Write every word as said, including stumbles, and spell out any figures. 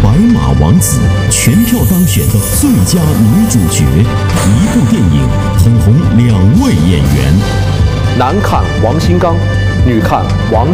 白马王子全票当选的最佳女主角，一部电影捧红两位演员。 男看王新刚，女看王